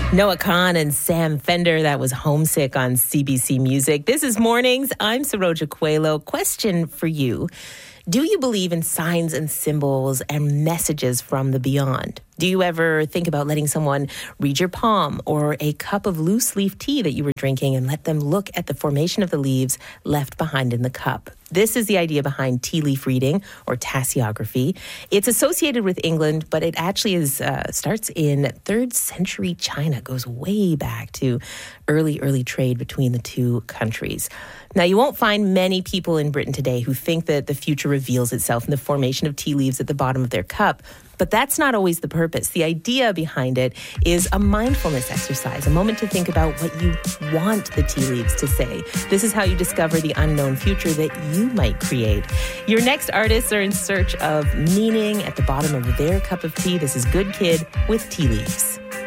Noah Kahan and Sam Fender, that was Homesick on CBC Music. This is Mornings. I'm Saroja Coelho. Question for you. Do you believe in signs and symbols and messages from the beyond? Do you ever think about letting someone read your palm or a cup of loose leaf tea that you were drinking and let them look at the formation of the leaves left behind in the cup? This is the idea behind tea leaf reading or tasseography. It's associated with England, but it actually starts in 3rd century China, goes way back to early trade between the two countries. Now, you won't find many people in Britain today who think that the future reveals itself in the formation of tea leaves at the bottom of their cup. But that's not always the purpose. The idea behind it is a mindfulness exercise, a moment to think about what you want the tea leaves to say. This is how you discover the unknown future that you might create. Your next artists are in search of meaning at the bottom of their cup of tea. This is Good Kid with Tea Leaves.